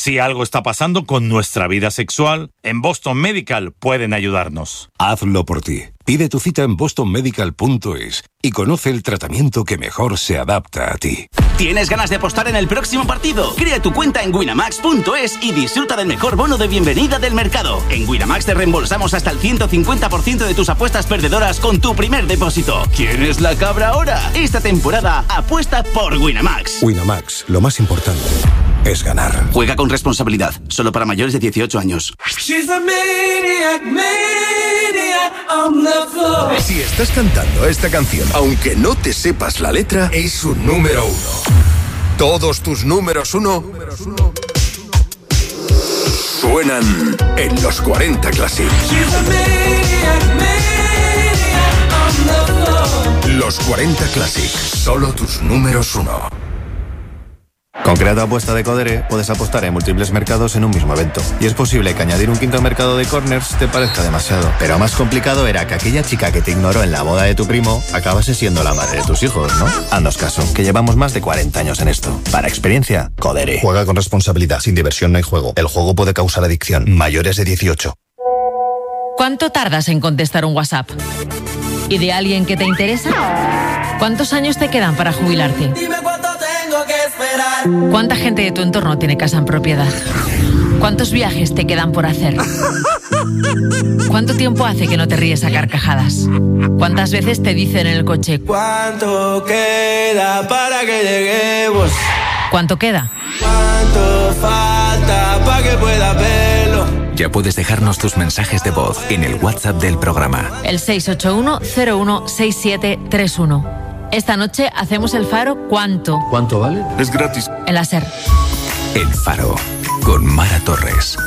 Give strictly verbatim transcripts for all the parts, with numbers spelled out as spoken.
Si algo está pasando con nuestra vida sexual, en Boston Medical pueden ayudarnos. Hazlo por ti. Pide tu cita en boston medical punto es y conoce el tratamiento que mejor se adapta a ti. ¿Tienes ganas de apostar en el próximo partido? Crea tu cuenta en winamax punto es y disfruta del mejor bono de bienvenida del mercado. En Winamax te reembolsamos hasta el ciento cincuenta por ciento de tus apuestas perdedoras con tu primer depósito. ¿Quién es la cabra ahora? Esta temporada apuesta por Winamax. Winamax, lo más importante es ganar. Juega con responsabilidad, solo para mayores de dieciocho años. Si estás cantando esta canción, aunque no te sepas la letra, es un número uno. Todos tus números uno suenan en los cuarenta Classic. Los cuarenta Classic, solo tus números uno. Con Creato Apuesta de Codere puedes apostar en múltiples mercados en un mismo evento. Y es posible que añadir un quinto mercado de corners te parezca demasiado. Pero más complicado era que aquella chica que te ignoró en la boda de tu primo acabase siendo la madre de tus hijos, ¿no? Haznos caso, que llevamos más de cuarenta años en esto. Para experiencia, Codere. Juega con responsabilidad. Sin diversión no hay juego. El juego puede causar adicción. Mayores de dieciocho. ¿Cuánto tardas en contestar un WhatsApp? ¿Y de alguien que te interesa? ¿Cuántos años te quedan para jubilarte? Dime cuánto tengo que esperar. ¿Cuánta gente de tu entorno tiene casa en propiedad? ¿Cuántos viajes te quedan por hacer? ¿Cuánto tiempo hace que no te ríes a carcajadas? ¿Cuántas veces te dicen en el coche ¿cuánto queda para que lleguemos? ¿Cuánto queda? ¿Cuánto falta para que pueda verlo? Ya puedes dejarnos tus mensajes de voz en el WhatsApp del programa. El seis ocho uno cero uno seis siete tres uno. Esta noche hacemos el Faro ¿Cuánto? ¿Cuánto vale? Es gratis. En la SER. El Faro, con Mara Torres.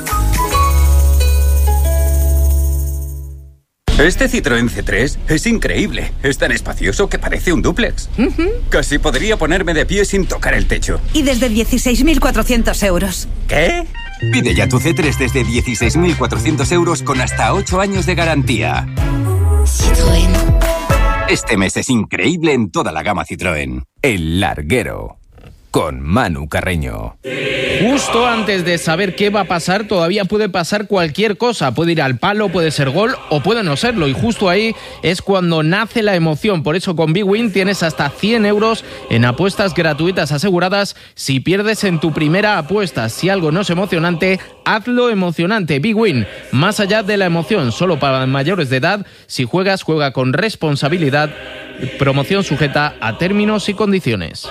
Este Citroën C tres es increíble. Es tan espacioso que parece un dúplex. Uh-huh. Casi podría ponerme de pie sin tocar el techo. Y desde dieciséis mil cuatrocientos euros. ¿Qué? Pide ya tu C tres desde dieciséis mil cuatrocientos euros con hasta ocho años de garantía. Citroën. Este mes es increíble en toda la gama Citroën. El Larguero, con Manu Carreño. Justo antes de saber qué va a pasar, todavía puede pasar cualquier cosa. Puede ir al palo, puede ser gol o puede no serlo. Y justo ahí es cuando nace la emoción. Por eso con Big Win tienes hasta cien euros en apuestas gratuitas aseguradas si pierdes en tu primera apuesta. Si algo no es emocionante, hazlo emocionante. Big Win, más allá de la emoción, solo para mayores de edad. Si juegas, juega con responsabilidad. Promoción sujeta a términos y condiciones.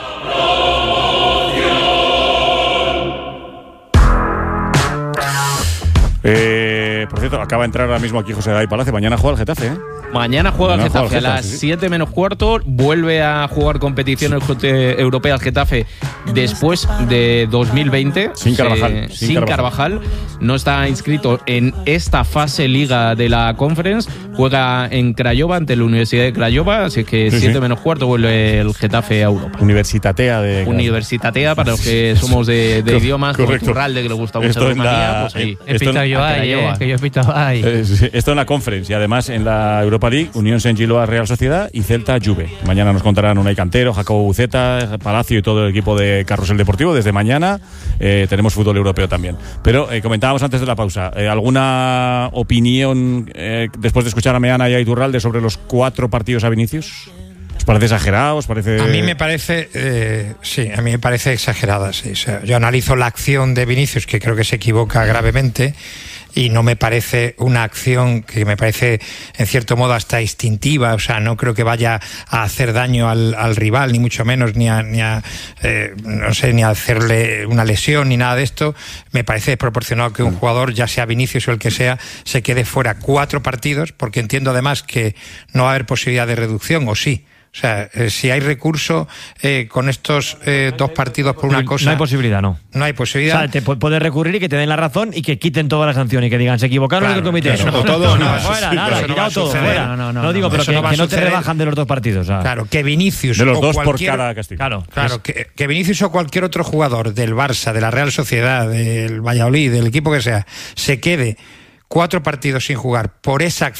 Eh, por cierto, acaba de entrar ahora mismo aquí José David Palacio. Mañana juega el Getafe, ¿eh? Mañana juega el Getafe, juega el Getafe a las sí. siete menos cuarto. Vuelve a jugar competiciones europeas el Getafe después de dos mil veinte. Sin Carvajal. Eh, sin sin Carvajal. Carvajal. No está inscrito en esta fase liga de la Conference. Juega en Craiova ante la Universidad de Craiova. Así que sí, siete sí. menos cuarto vuelve el Getafe a Europa. Universitatea de... Universitatea, para los que somos de, de idiomas, como Iturralde, que le gusta mucho Esto Rumanía, la, pues ahí. Esto, He pitado yo ahí, eh, que yo he pitado ahí. Eh, esto en la Conference y además en la Europa League, Unión Saint-Gilloise Real Sociedad y Celta Juve. Mañana nos contarán Unai Cantero, Jacobo Buceta, Palacio y todo el equipo de Carrusel Deportivo. Desde mañana eh, tenemos fútbol europeo también. Pero eh, comentábamos antes de la pausa, eh, ¿alguna opinión eh, después de escuchar a Meana y a Iturralde sobre los cuatro partidos a Vinicius? ¿Os parece exagerado? ¿Os parece...? A mí me parece, eh, sí, a mí me parece exagerada, sí. O sea, yo analizo la acción de Vinicius, que creo que se equivoca gravemente, y no me parece una acción que me parece, en cierto modo, hasta instintiva. O sea, no creo que vaya a hacer daño al, al rival, ni mucho menos, ni a, ni a eh, no sé, ni a hacerle una lesión, ni nada de esto. Me parece desproporcionado que un jugador, ya sea Vinicius o el que sea, se quede fuera cuatro partidos, porque entiendo además que no va a haber posibilidad de reducción, o sí. O sea, eh, si hay recurso eh, con estos eh, dos partidos por una cosa... No hay posibilidad, no. No hay posibilidad. O sea, te puedes recurrir y que te den la razón y que quiten toda la sanción y que digan, se equivocaron claro, en el comité. Claro, no, todo, no, no, no, fuera, nada, no quitado todo, fuera. No, no, no, no digo, pero que no, no, que no te suceder. rebajan de los dos partidos. O sea. Claro, que Vinicius... De los o dos cualquier, por cada castigo. Claro, claro que, que Vinicius o cualquier otro jugador del Barça, de la Real Sociedad, del Valladolid, del equipo que sea, se quede cuatro partidos sin jugar por esa acción,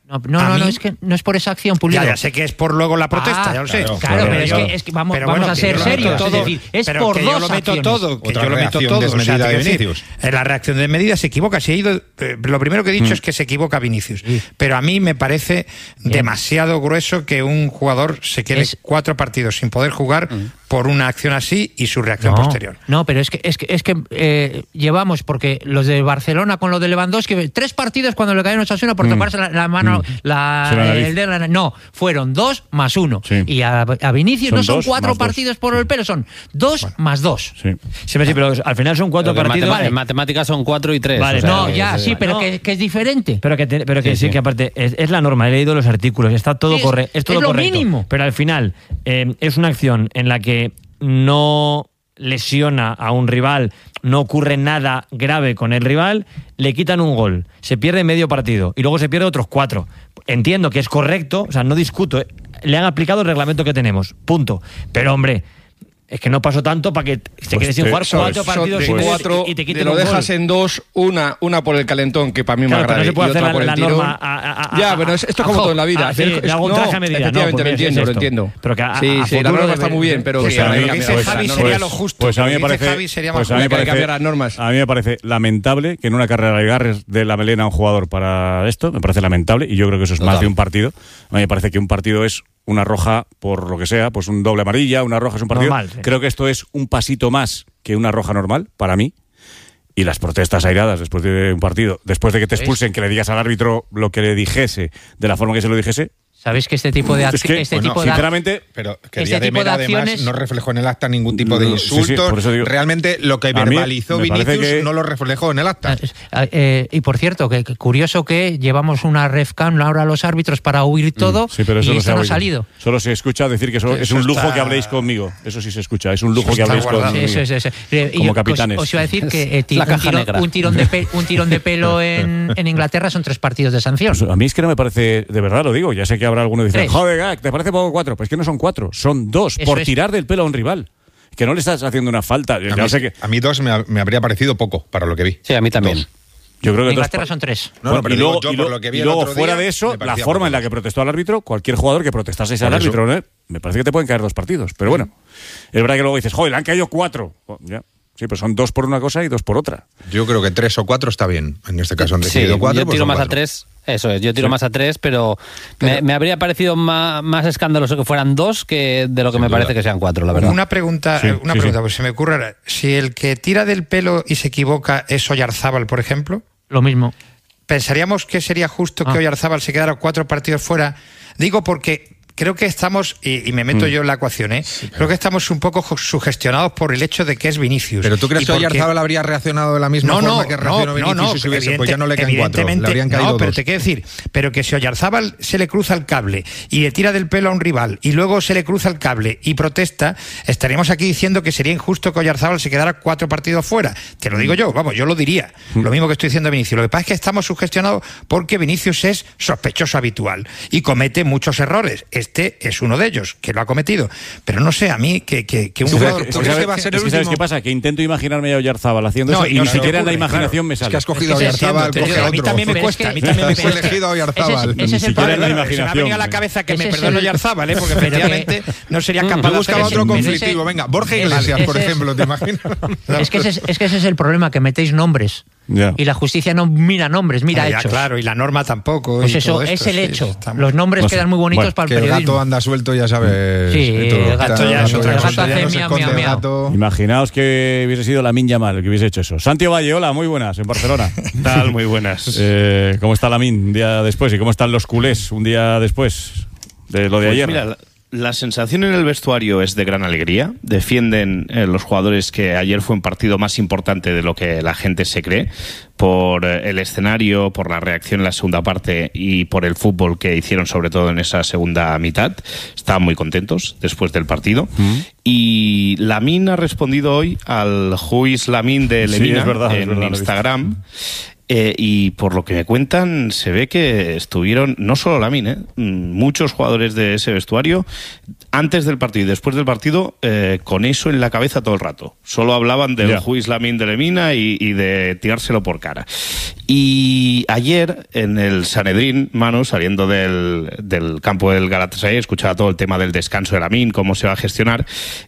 No, no, no, no, es que no es por esa acción, Pulido. Ya, ya sé que es por luego la protesta, ah, ya lo sé. Claro, claro, pero, pero, es que, es que vamos, pero vamos bueno, a ser serios. Todo, es decir, es pero por que dos yo lo meto acciones. todo, que Otra yo lo meto reacción todo. desmedida O sea, de decir, Vinicius. en la reacción desmedida se equivoca. Si ha ido, eh, lo primero que he dicho Mm. es que se equivoca Vinicius. Sí. Pero a mí me parece Bien. demasiado grueso que un jugador se quede es... cuatro partidos sin poder jugar mm. por una acción así y su reacción no, posterior. No, pero es que es que, es que eh, llevamos, porque los de Barcelona con lo de Lewandowski, tres partidos cuando le cayeron a Osasuna por mm. tocarse la, la mano, mm. la, la el de la, no, fueron dos más uno. Sí. Y a, a Vinicius son no son cuatro partidos dos. por el pelo, son dos bueno. más dos. Sí. Sí, sí, pero al final son cuatro partidos. En, matem- en matemáticas son cuatro y tres. Vale, o sea, no, que, ya, que, sí, pero no. que, que es diferente. Pero que, te, pero que sí, sí, sí, que aparte es, es la norma, he leído los artículos, está todo sí, correcto. Es, todo es lo correcto, mínimo. Pero al final eh, es una acción en la que no lesiona a un rival, no ocurre nada grave con el rival, le quitan un gol, se pierde medio partido y luego se pierde otros cuatro. Entiendo que es correcto, o sea, no discuto, le han aplicado el reglamento que tenemos, punto. Pero hombre, es que no pasó tanto para que se pues quede sin jugar cuatro son, partidos son de y, cuatro, y te quiten te lo un dejas gol. en dos, una una por el calentón, que para mí claro, me agrada, no se puede y hacer otra la, por el la tirón. norma a, a, ya, pero esto es como todo en la vida. A, sí, es, le hago un traje a medida. Efectivamente, no, lo entiendo, es lo entiendo. Pero que a, sí, a sí, la norma está muy bien, pero pues que a mí, lo que dice pues, Javi pues, sería lo justo. Pues a mí me lo que parece, Javi sería pues más a mí me hay que parece, cambiar las normas. A mí me parece lamentable que en una carrera le agarres de la melena a un jugador para esto, me parece lamentable, y yo creo que eso es Total. más de un partido. A mí me parece que un partido es una roja por lo que sea, pues un doble amarilla, una roja es un partido. Normal, sí. Creo que esto es un pasito más que una roja normal, para mí. Y las protestas airadas después de un partido, después de que te expulsen, que le digas al árbitro lo que le dijese, de la forma que se lo dijese. ¿Sabéis que este tipo de es que, este bueno, tipo sinceramente, de pero que este Díaz de Mera, además, no reflejó en el acta ningún tipo de insultos. Sí, sí, por eso digo, realmente lo que verbalizó Vinicius que... no lo reflejó en el acta. Eh, eh, y por cierto, que, que curioso que llevamos una refcam ahora a los árbitros para huir todo, mm, sí, pero eso y no esto no ha salido. Solo se escucha decir que eso, eso es un lujo está... que habléis conmigo. Eso sí se escucha, es un lujo eso que habléis guardado. conmigo. Sí, eso, eso, eso. Como yo, capitanes. Os, os iba a decir que eh, t- un, tiro, un, tirón de pe- un tirón de pelo en, en Inglaterra son tres partidos de sanción. Pues a mí es que no me parece, de verdad lo digo, ya sé que habrá alguno que dice, joder, ¿te parece poco cuatro? Pues que no son cuatro, son dos, Eso por es. tirar del pelo a un rival. Que no le estás haciendo una falta. A, mí, sé que... a mí dos me, me habría parecido poco para lo que vi. Sí, a mí también. Dos. Yo creo que en Inglaterra dos... son tres. No, no, pero y luego, yo, y por lo que vi y luego el otro fuera día, de eso, la forma en la que protestó al árbitro, cualquier jugador que protestase al árbitro, ¿no? Me parece que te pueden caer dos partidos. Pero bueno, es verdad que luego dices, joder, le han caído cuatro. Oh, ya. Sí, pero son dos por una cosa y dos por otra. Yo creo que tres o cuatro está bien. En este caso han decidido sí, cuatro. Yo tiro pues más cuatro. a tres. Eso es, yo tiro sí. más a tres, pero, pero me, me habría parecido más, más escandaloso que fueran dos que de lo que Sin me duda. parece que sean cuatro, la verdad. Una pregunta, sí, una sí, pregunta, sí. pues se me ocurre ahora. Si el que tira del pelo y se equivoca es Oyarzábal, por ejemplo. Lo mismo. ¿Pensaríamos que sería justo que ah. Oyarzábal se quedara cuatro partidos fuera? Digo porque creo que estamos, y, y me meto mm. yo en la ecuación, ¿eh? Sí, creo que estamos un poco sugestionados por el hecho de que es Vinicius. ¿Pero tú crees que Oyarzábal porque... habría reaccionado de la misma no, forma no, que reaccionó no, Vinicius no, no, si hubiese, pues ya no le caen cuatro, le habrían caído No, pero dos. te quiero decir, pero que si Oyarzábal se le cruza el cable y le tira del pelo a un rival y luego se le cruza el cable y protesta, estaríamos aquí diciendo que sería injusto que Oyarzábal se quedara cuatro partidos fuera. Te lo digo yo, vamos, yo lo diría. Mm. Lo mismo que estoy diciendo de Vinicius. Lo que pasa es que estamos sugestionados porque Vinicius es sospechoso habitual y comete muchos errores. Este es uno de ellos, que lo ha cometido. Pero no sé, a mí, que, que, que un jugador... ¿Tú crees que va a ser el último? ¿Sabes qué pasa? Que intento imaginarme a Oyarzábal haciendo no, eso y no, ni siquiera en la imaginación claro. me sale. Es que has cogido a Oyarzábal, coge a otro. A mí también me cuesta, a mí también me cuesta. Has elegido a Oyarzábal. Ni siquiera en la imaginación. Se me ha venido a la cabeza que me perdone Oyarzábal, ¿eh? Porque efectivamente no sería capaz de buscar otro conflictivo. Venga, Borja Iglesias, por ejemplo, ¿te imaginas? Es que ese es el problema, que metéis nombres. Yeah. Y la justicia no mira nombres, mira ah, ya, hechos. Claro, y la norma tampoco. Pues eso, esto, es el sí, hecho. Estamos... Los nombres no sé. quedan muy bonitos bueno, para el que periodismo. El gato anda suelto, ya sabes. Sí, el gato ya es otra cosa. Ya no se esconde el gato. Imaginaos que hubiese sido Lamine Yamal el que hubiese hecho eso. Santiago Valle, hola, muy buenas, en Barcelona. ¿Qué tal? Muy buenas. Eh, ¿Cómo está Lamine un día después? ¿Y cómo están los culés un día después de lo de pues ayer? Mira, la, la sensación en el vestuario es de gran alegría. Defienden eh, los jugadores que ayer fue un partido más importante de lo que la gente se cree, por el escenario, por la reacción en la segunda parte y por el fútbol que hicieron sobre todo en esa segunda mitad. Estaban muy contentos después del partido. Mm. Y Y Lamine ha respondido hoy al Juiz Lamine de Lemina sí, es verdad, en es verdad, Instagram. Eh, y por lo que me cuentan, se ve que estuvieron, no solo Lamine, ¿eh? muchos jugadores de ese vestuario, antes del partido y después del partido, eh, con eso en la cabeza todo el rato. Solo hablaban del yeah. Juiz Lamine de Lemina y, y de tirárselo por cara. Y ayer, en el Sanedrín, Manu, saliendo del, del campo del Galatasaray, escuchaba todo el tema del descanso de Lamine, cómo se va a gestionar,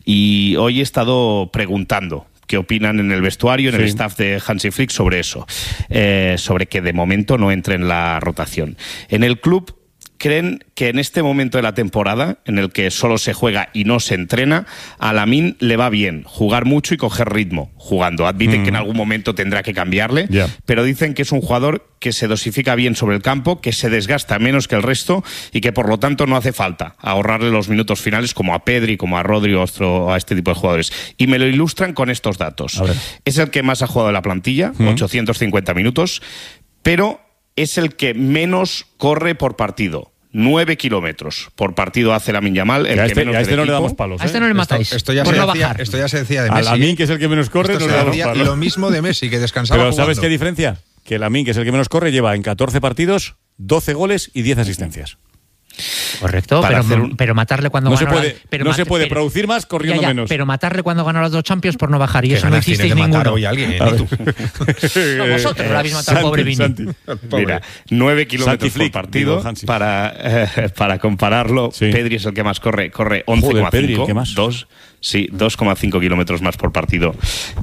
y hoy he estado preguntando qué opinan en el vestuario, en sí. el staff de Hansi Flick sobre eso, eh, sobre que de momento no entre en la rotación. En el club creen que en este momento de la temporada, en el que solo se juega y no se entrena, a Lamine le va bien jugar mucho y coger ritmo jugando. Admiten mm. que en algún momento tendrá que cambiarle, yeah. pero dicen que es un jugador que se dosifica bien sobre el campo, que se desgasta menos que el resto y que por lo tanto no hace falta ahorrarle los minutos finales como a Pedri, como a Rodri o a este tipo de jugadores. Y me lo ilustran con estos datos. Es el que más ha jugado de la plantilla, mm. ochocientos cincuenta minutos, pero es el que menos corre por partido. Nueve kilómetros por partido hace Lamine Yamal, el a que este, menos a este no equipo. le damos palos, ¿eh? A este no le matáis. Esto, esto, ya por se no decía, bajar. esto ya se decía de Messi. A Lamine, que es el que menos corre, esto no le damos palos. Lo mismo de Messi, que descansaba Pero jugando. ¿sabes qué diferencia? Que Lamine, que es el que menos corre, lleva en catorce partidos doce goles y diez asistencias. Correcto, pero, un... pero matarle cuando no ganó se puede, la... pero no mat... se puede pero... producir más corriendo ya, ya, menos. Pero matarle cuando ganó las dos Champions por no bajar, y eso no hicisteis ninguno. ninguno. Hoy alguien, ¿eh? Tú. No, vosotros eh, lo habéis matado, pobre Vini. Mira, nueve kilómetros por partido. Para, eh, para compararlo, sí. Pedri es el que más corre, corre once coma cinco. dos, sí, dos coma cinco kilómetros más por partido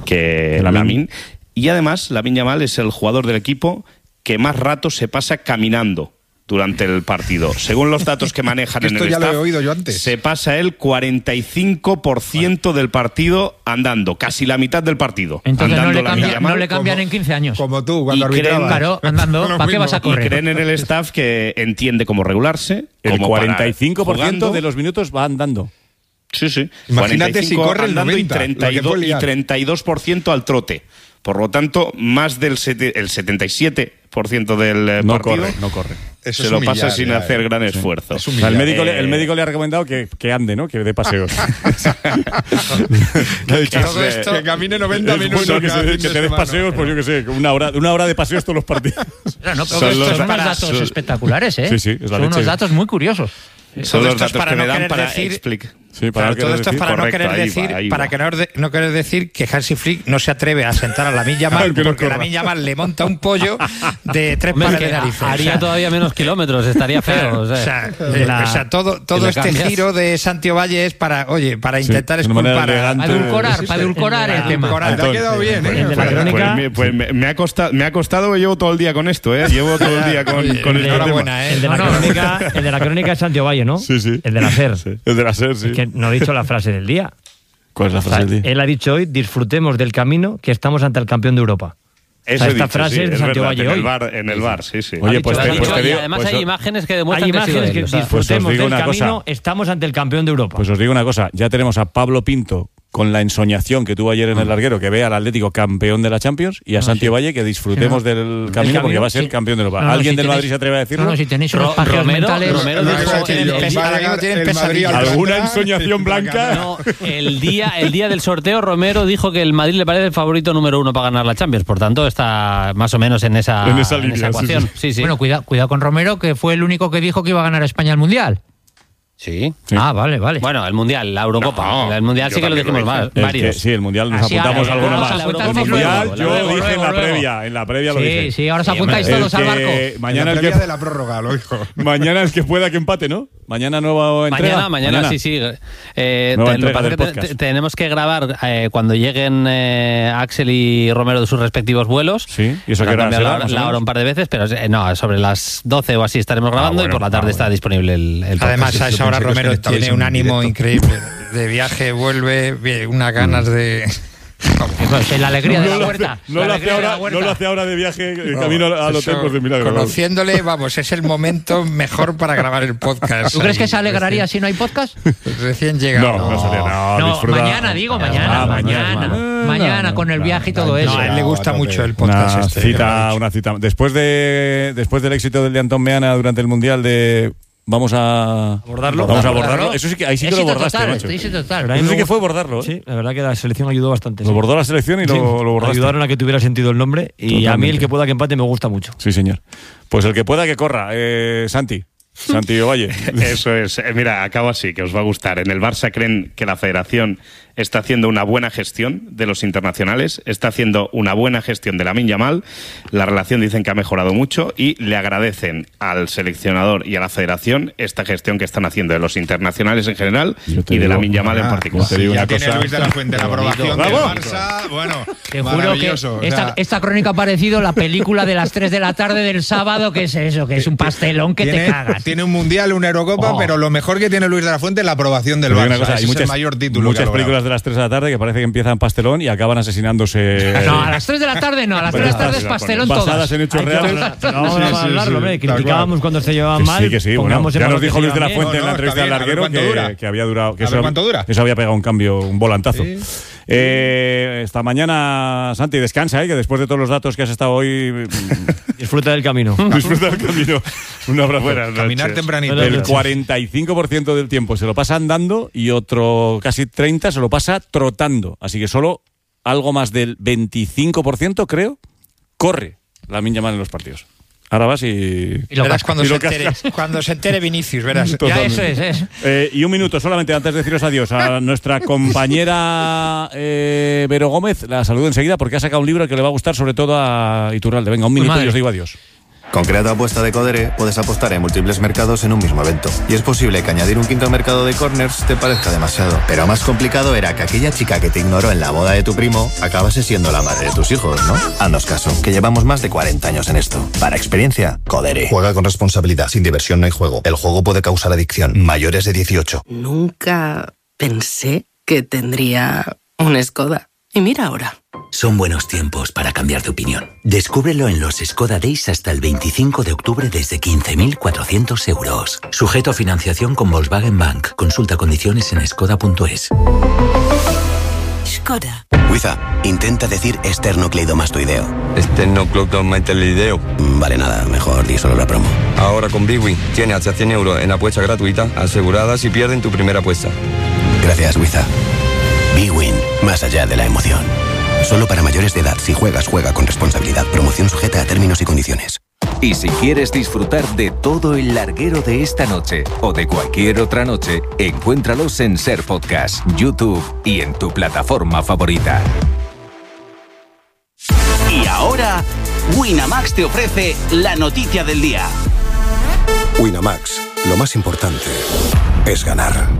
que Lamine. Y además, Lamine Yamal es el jugador del equipo que más rato se pasa caminando durante el partido. Según los datos que manejan en el ya staff, lo he oído yo antes. se pasa el cuarenta y cinco por ciento del partido andando, casi la mitad del partido. Entonces andando no le, cambia, no le cambian como, en quince años. Como tú, cuando y creen, arbitrabas. Claro, andando, ¿para qué vas a correr? Y creen en el staff que entiende cómo regularse. El cómo cuarenta y cinco por ciento jugando. de los minutos va andando. Sí, sí. Imagínate si corre el noventa, y, treinta y, dos, y treinta y dos por ciento al trote. Por lo tanto, más del sete, el setenta y siete por ciento del no partido corre, no corre. Eso se es lo humillar, pasa sin ya, hacer eh. gran sí. esfuerzo. O sea, el, médico le, el médico le ha recomendado que, que ande, ¿no? Que dé paseos. que, todo esto, que camine noventa minutos. Bueno, que, se, que te des paseos, pues yo qué sé, una hora, una hora de paseos todos los partidos. No, no, pero son, estos son unos datos son, espectaculares, ¿eh? Sí, sí, es la son leche. unos datos muy curiosos. Son los datos que me dan para explicar. Sí, para claro, todo esto es para correcto, no querer decir, va, para que no, de, no querer decir que Hansi Flick no se atreve a sentar a Lamine Yamal porque Lamine Yamal le monta un pollo de tres pares de narices. Haría o sea, todavía menos kilómetros, estaría feo. O sea, o sea, eh, la, o sea todo, todo este cambias. giro de Santi Valle es para, oye, para intentar sí, esculpar, a, adulcorar, para adulcorar el tema. Te ha quedado bien, ¿eh? El de la crónica, pues, pues me, me ha costado, me ha costado, llevo todo el día con esto, ¿eh? Llevo todo el día con, oye, con el enhorabuena, ¿eh? El de la crónica, el de la crónica es Santi Valle, ¿no? Sí, sí. El de la SER. El de la SER, sí. Es que no he dicho la frase del día. ¿Cuál es la frase del día? Él ha dicho hoy, disfrutemos del camino que estamos ante el campeón de Europa. Eso o sea, esta dicho, frase sí, es de es Santiago verdad, Valle en el hoy. bar, en el bar, sí, sí. Oye, pues, te, pues te digo, y además pues hay imágenes que demuestran hay que imágenes que, que disfrutemos pues del una camino, cosa. estamos ante el campeón de Europa. Pues os digo una cosa, ya tenemos a Pablo Pinto con la ensoñación que tuvo ayer en el larguero, que ve al Atlético campeón de la Champions, y a no, Santi sí. Valle que disfrutemos sí, no. del camino, camino porque va a ser sí. campeón de Europa. No, no, ¿Alguien si del tenéis, Madrid se atreve a decirlo? No, no, si tenéis unos pajeos Romero, mentales... Romero no, dijo, tienen, el, el, tienen pesadillas. ¿Alguna ensoñación blanca? No, el día, el día del sorteo Romero dijo que el Madrid le parece el favorito número uno para ganar la Champions, por tanto está más o menos en esa, en esa, línea, en esa ecuación. Sí, sí. Sí, sí. Bueno, cuidado, cuidado con Romero, que fue el único que dijo que iba a ganar España el Mundial. Sí. sí. Ah, vale, vale. Bueno, el Mundial, la Eurocopa. No, el Mundial sí que lo dijimos más, el varios. Que, sí, el Mundial nos Así apuntamos alguno más. El Mundial yo luego, dije luego, en la luego. previa, en la previa lo sí, dije. Sí, sí, ahora os apuntáis todos al barco. Mañana en la el previa que, de la prórroga, lo dijo. Mañana el que pueda que empate, ¿no? Mañana nueva entrega. Mañana, mañana, mañana. sí, sí. Eh, nueva te, entrega del que podcast. Te, tenemos que grabar eh, cuando lleguen eh, Axel y Romero de sus respectivos vuelos. Sí, y eso que hora será, la, la hora un par de veces, pero eh, no, sobre las doce o así estaremos grabando ah, bueno, y por la tarde ah, bueno. está disponible el, el podcast. Además, a esa hora Romero tiene un ánimo increíble. De viaje, vuelve, unas ganas de... Pues la alegría de la huerta. No, lo hace ahora, no lo hace ahora de viaje no, camino al hotel por de milagro. Conociéndole, vamos, es el momento mejor para grabar el podcast. ¿Tú crees que se alegraría recién, si no hay podcast? Recién llegado. No, no, sería, no, no mañana, digo, mañana. Ah, mañana, mañana, mañana con el viaje y todo eso. No, a él le gusta mucho el podcast. Una este, cita, una cita. Después, de, después del éxito del de Antón Meana durante el Mundial de... vamos a abordarlo. Vamos a abordarlo. Eso sí que ahí sí que lo bordaste, total, macho. éxito total. Eso sí que fue bordarlo. ¿eh? Sí, la verdad que la selección ayudó bastante. Lo sí. bordó la selección y lo, sí. lo bordaste. Ayudaron a que tuviera sentido el nombre y Totalmente. a mí el que pueda que empate me gusta mucho. Sí, señor. Pues el que pueda que corra. Eh, Santi. Santi Ovalle. Eso es. Eh, Mira, acabo así, que os va a gustar. En el Barça creen que la Federación está haciendo una buena gestión de los internacionales, está haciendo una buena gestión de Lamine Yamal. La relación dicen que ha mejorado mucho y le agradecen al seleccionador y a la Federación esta gestión que están haciendo de los internacionales en general y de Lamine Yamal ah, en particular. Sí, ya tiene Luis de la Fuente la aprobación del Barça. Bueno, te juro que o sea, esta, esta crónica ha parecido la película de las tres de la tarde del sábado, que es eso, que es un pastelón que tiene, te cagas. Tiene un mundial, una Eurocopa, oh. pero lo mejor que tiene Luis de la Fuente es la aprobación del Barça. Cosa, hay muchas, es el mayor título. Muchas películas de las tres de la tarde que parece que empiezan pastelón y acaban asesinándose. No, a las tres de la tarde no, a las tres de la tarde es pastelón todas. Basadas en hechos reales. No vamos a hablarlo, hombre. Criticábamos cuando se llevaban mal. Sí, que sí. Bueno, ya nos dijo Luis de la Fuente no, en la no, entrevista al larguero que, que había durado. Que eso, cuánto dura. Eso había pegado un cambio, un volantazo. Sí. Eh, esta mañana, Santi, descansa, ¿eh? Que después de todos los datos que has estado hoy. Disfruta del camino. Disfruta del camino. Un abrazo. Buenas Caminar tempranito. El cuarenta y cinco por ciento del tiempo se lo pasa andando y otro casi treinta por ciento se lo pasa trotando. Así que solo algo más del veinticinco por ciento, creo, corre Lamine Yamal en los partidos. Ahora vas y... y lo verás cuando, y se lo entere, cuando se entere Vinicius, verás. Ya eso es, es. Eh, y un minuto solamente antes de deciros adiós a nuestra compañera eh, Vero Gómez. La saludo enseguida porque ha sacado un libro que le va a gustar sobre todo a Iturralde. Venga, un minuto y os digo adiós. Con Creato Apuesta de Codere puedes apostar en múltiples mercados en un mismo evento. Y es posible que añadir un quinto mercado de corners te parezca demasiado. Pero más complicado era que aquella chica que te ignoró en la boda de tu primo acabase siendo la madre de tus hijos, ¿no? Haznos caso, que llevamos más de cuarenta años en esto. Para experiencia, Codere. Juega con responsabilidad. Sin diversión no hay juego. El juego puede causar adicción. Mayores de dieciocho. Nunca pensé que tendría un Skoda. Y mira ahora. Son buenos tiempos para cambiar de opinión. Descúbrelo en los Skoda Days hasta el veinticinco de octubre desde quince mil cuatrocientos euros. Sujeto a financiación con Volkswagen Bank. Consulta condiciones en skoda punto es. Skoda. Wiza, intenta decir esternocleidomastoideo. Esternocleidomastoideo. Vale, nada, mejor di solo la promo. Ahora con Big Win tienes hasta cien euros en apuesta gratuita asegurada si pierden tu primera apuesta. Gracias, Wiza. Big Win, más allá de la emoción. Solo para mayores de edad. Si juegas, juega con responsabilidad. Promoción sujeta a términos y condiciones. Y si quieres disfrutar de todo el larguero de esta noche o de cualquier otra noche, encuéntralos en Ser Podcast, YouTube y en tu plataforma favorita. Y ahora, Winamax te ofrece la noticia del día. Winamax, lo más importante es ganar.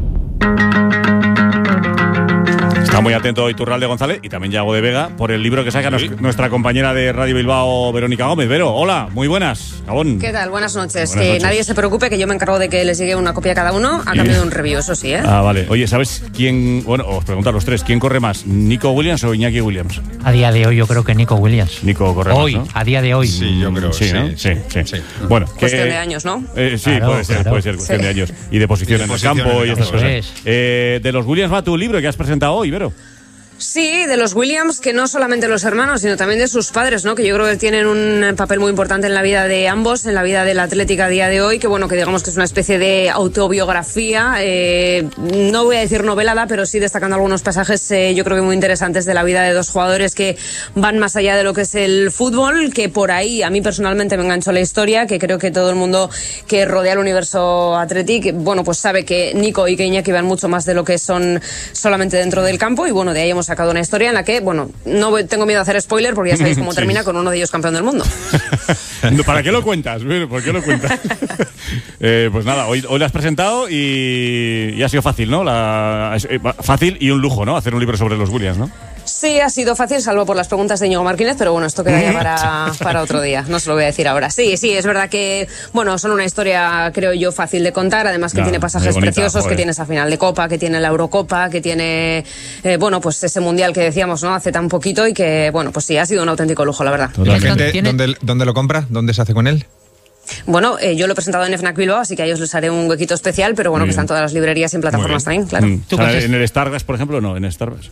Está muy atento Iturralde González y también Yago de Vega por el libro que saca sí. nos, nuestra compañera de Radio Bilbao, Verónica Gómez. Vero, hola, muy buenas. Gabón. ¿Qué tal? Buenas noches. Buenas que noches. nadie se preocupe, que yo me encargo de que les llegue una copia a cada uno a cambio de un review, eso sí, ¿eh? Ah, vale. Oye, ¿sabes quién? Bueno, os pregunto a los tres, ¿quién corre más? ¿Nico Williams o Iñaki Williams? A día de hoy yo creo que Nico Williams. Nico corre hoy, más, ¿no? a día de hoy. Sí, yo creo sí, sí, ¿no? sí, sí, sí. Bueno, cuestión que, de años, ¿no? Eh, sí, claro, puede ser, claro. puede ser cuestión sí. de años. Y de posición, y de en posición el campo en el y estas cosas. Es. Eh, de los Williams va tu libro que has presentado hoy, Vero. Sí, de los Williams, que no solamente los hermanos, sino también de sus padres, ¿no? Que yo creo que tienen un papel muy importante en la vida de ambos, en la vida de la Atlética a día de hoy, que bueno, que digamos que es una especie de autobiografía, eh, no voy a decir novelada, pero sí destacando algunos pasajes, eh, yo creo que muy interesantes de la vida de dos jugadores que van más allá de lo que es el fútbol, que por ahí a mí personalmente me enganchó la historia, que creo que todo el mundo que rodea el universo Athletic, bueno, pues sabe que Nico y que Iñaki van mucho más de lo que son solamente dentro del campo, y bueno, de ahí hemos sacado una historia en la que, bueno, no tengo miedo a hacer spoiler porque ya sabéis cómo sí. termina con uno de ellos campeón del mundo. ¿Para qué lo cuentas? ¿Por qué lo cuentas? eh, pues nada, hoy, hoy lo has presentado y, y ha sido fácil, ¿no? La, eh, fácil y un lujo, ¿no? Hacer un libro sobre los Williams, ¿no? Sí, ha sido fácil, salvo por las preguntas de Íñigo Martínez, pero bueno, esto queda ya para, para otro día, no se lo voy a decir ahora. Sí, sí, es verdad que, bueno, son una historia, creo yo, fácil de contar, además que claro, tiene pasajes bonita, preciosos, joder. Que tiene esa final de Copa, que tiene la Eurocopa, que tiene, eh, bueno, pues ese Mundial que decíamos, ¿no?, hace tan poquito y que, bueno, pues sí, ha sido un auténtico lujo, la verdad. ¿La gente dónde, dónde lo compra? ¿Dónde se hace con él? Bueno, eh, yo lo he presentado en FNAC Bilbao, así que a ellos les haré un huequito especial, pero bueno, que están todas las librerías y en plataformas también, claro. Mm. ¿Tú ¿En el Starbucks, por ejemplo? No, en Starbucks.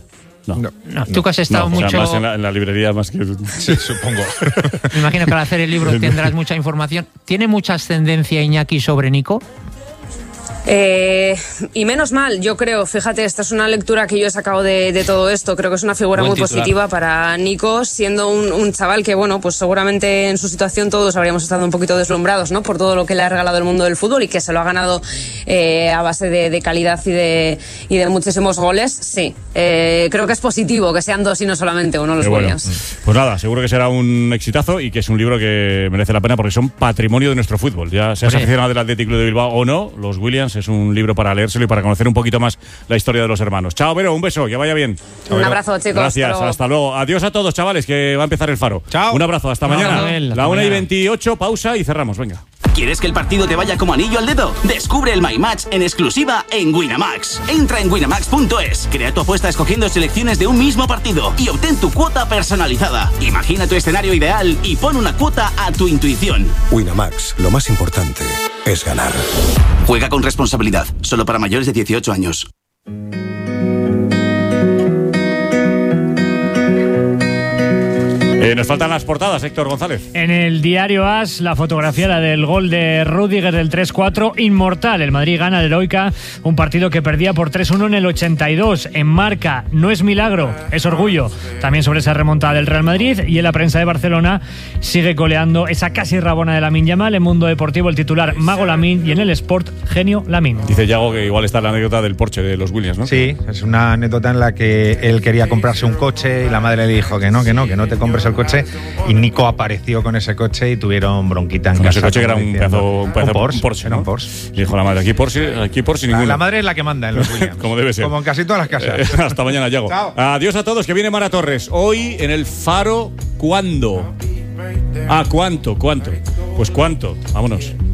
No. no. no. Tú que has estado no, mucho... O sea, más en la, en la librería más que... Sí, supongo. Me imagino que al hacer el libro tendrás mucha información. ¿Tiene mucha ascendencia Iñaki sobre Nico? Eh, y menos mal, yo creo, fíjate, esta es una lectura que yo he sacado de, de todo esto, creo que es una figura Buen muy titular. positiva para Nico, siendo un, un chaval que, bueno, pues seguramente en su situación todos habríamos estado un poquito deslumbrados, ¿no?, por todo lo que le ha regalado el mundo del fútbol y que se lo ha ganado eh, a base de, de calidad y de, y de muchísimos goles, sí. Eh, creo que es positivo que sean dos y no solamente uno los bueno, Williams. Pues nada, seguro que será un exitazo y que es un libro que merece la pena porque son patrimonio de nuestro fútbol. Ya seas aficionado del Athletic Club de Bilbao o no, los Williams es un libro para leérselo y para conocer un poquito más la historia de los hermanos. Chao, Vero, un beso, que vaya bien. Chao, un abrazo, chicos. Gracias, hasta, hasta luego. Adiós a todos, chavales, que va a empezar el Faro. Chao. Un abrazo, hasta no, mañana. No, no, la una y veintiocho, pausa y cerramos, venga. ¿Quieres que el partido te vaya como anillo al dedo? Descubre el My Match en exclusiva en Winamax. Entra en winamax punto es, crea tu apuesta escogiendo selecciones de un mismo partido y obtén tu cuota personalizada. Imagina tu escenario ideal y pon una cuota a tu intuición. Winamax, lo más importante es ganar. Juega con responsabilidad, solo para mayores de dieciocho años. Eh, nos faltan las portadas, Héctor González. En el diario AS, la fotografía la del gol de Rüdiger del tres cuatro, inmortal. El Madrid gana de Heroica, un partido que perdía por tres uno en el ochenta y dos. En Marca, no es milagro, es orgullo. También sobre esa remontada del Real Madrid. Y en la prensa de Barcelona sigue coleando esa casi rabona de Lamine Yamal. En Mundo Deportivo, el titular Mago Lamine, y en el Sport, genio Lamine. Dice Yago que igual está la anécdota del Porsche de los Williams, ¿no? Sí, es una anécdota en la que él quería comprarse un coche y la madre le dijo que no, que no, que no te compres el coche, y Nico apareció con ese coche y tuvieron bronquita en con casa. Ese coche que era un pedazo, un pedazo un Porsche, un Porsche, ¿no? Era un Porsche. Y dijo la madre, aquí Porsche, aquí Porsche la, ninguno. La madre es la que manda en los Williams. Como debe ser. Como en casi todas las casas. Eh, hasta mañana, Yago. Chao. Adiós a todos, que viene Mara Torres. Hoy en el Faro, ¿cuándo? Ah, ¿cuánto? ¿Cuánto? Pues cuánto. Vámonos.